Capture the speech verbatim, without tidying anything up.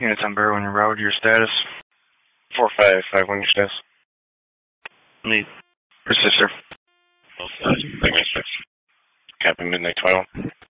Units on Berwyn Road, your status? four five five one, your status. Lead. Persist, sir. Captain Midnight twelve.